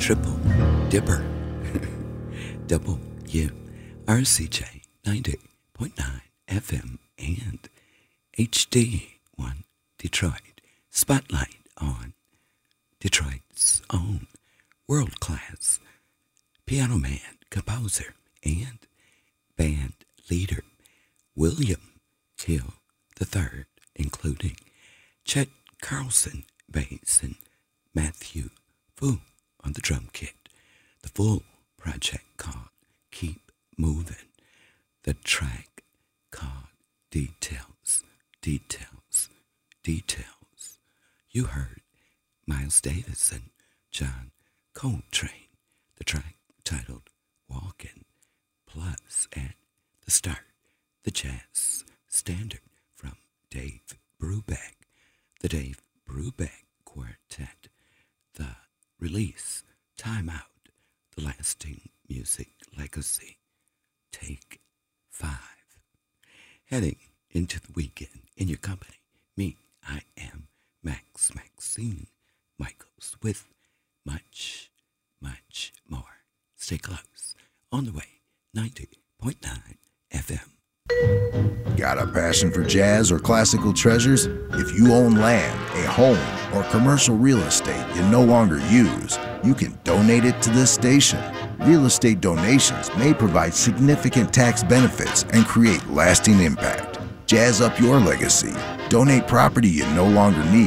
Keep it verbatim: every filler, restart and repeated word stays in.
triple dipper. W R C J ninety point nine F M and H D one Detroit. Spotlight on Detroit's own world-class piano man, composer, and band leader, William Hill the third, including Chet Carlson, bass, and Matthew Fu on the drum kit. The full project called Keep Moving. The track called Details, Details, Details. You heard Miles Davis and John Coltrane. The track titled Walkin'. Plus, at the start, the jazz standard from Dave Brubeck. The Dave Brubeck Quartet. The release, Time Out, The Lasting Music Legacy, Take Five. Heading into the weekend in your company, me, I am Max Maxine Michaels with much, much more. Stay close. On the way, ninety point nine F M. Got a passion for jazz or classical treasures? If you own land, a home, or commercial real estate you no longer use, you can donate it to this station. Real estate donations may provide significant tax benefits and create lasting impact. Jazz up your legacy. Donate property you no longer need